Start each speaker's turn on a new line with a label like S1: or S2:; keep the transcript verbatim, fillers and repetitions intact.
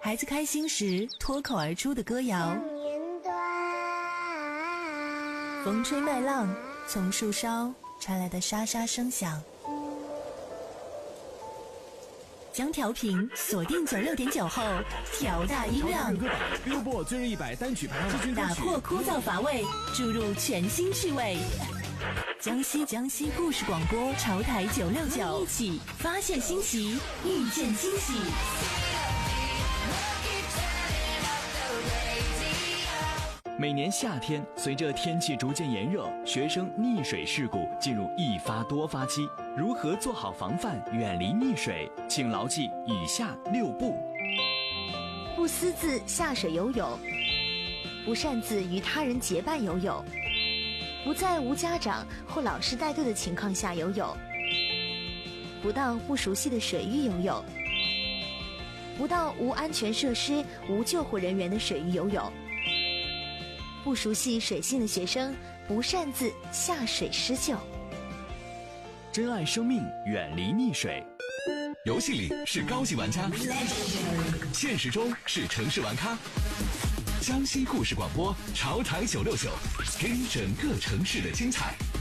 S1: 孩子开心时脱口而出的歌谣，风吹麦浪，从树梢传来的沙沙声响。将调频锁定九六点九后，调大音量，
S2: Billboard 最热一百单曲排行榜，
S1: 打破枯燥乏味，注入全新趣味。江西江西故事广播潮台九六九，一起发现新奇，遇见惊喜。
S3: 每年夏天，随着天气逐渐炎热，学生溺水事故进入一发多发期。如何做好防范，远离溺水？请牢记以下六不：
S4: 不私自下水游泳，不擅自与他人结伴游泳，不在无家长或老师带队的情况下游泳，不到不熟悉的水域游泳，不到无安全设施、无救护人员的水域游泳。不熟悉水性的学生不擅自下水施救。
S3: 珍爱生命，远离溺水。
S5: 游戏里是高级玩家，现实中是城市玩咖。江西故事广播潮台九六九，给你整个城市的精彩。